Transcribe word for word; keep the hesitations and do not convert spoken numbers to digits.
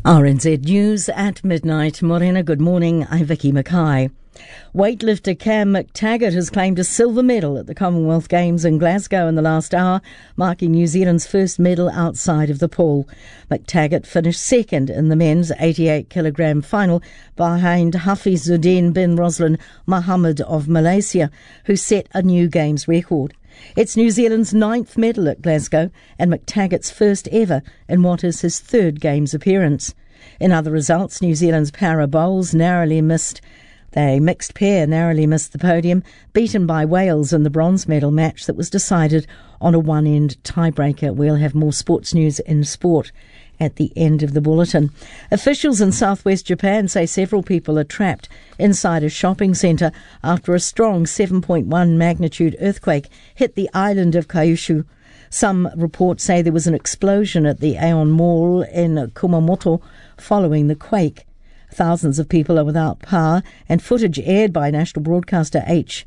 R N Z News at midnight. Morena, good morning. I'm Vicky Mackay. Weightlifter Cam McTaggart has claimed a silver medal at the Commonwealth Games in Glasgow in the last hour, marking New Zealand's first medal outside of the pool. McTaggart finished second in the men's eighty-eight kilogram final behind Hafizuddin bin Roslin Mohammed of Malaysia, who set a new Games record. It's New Zealand's ninth medal at Glasgow and McTaggart's first ever in what is his third Games appearance. In other results, New Zealand's para bowls narrowly missed They mixed pair narrowly missed the podium, beaten by Wales in the bronze medal match that was decided on a one-end tiebreaker. We'll have more sports news in sport at the end of the bulletin. Officials in southwest Japan say several people are trapped inside a shopping centre after a strong seven point one magnitude earthquake hit the island of Kyushu. Some reports say there was an explosion at the Aeon Mall in Kumamoto following the quake. Thousands of people are without power, and footage aired by national broadcaster H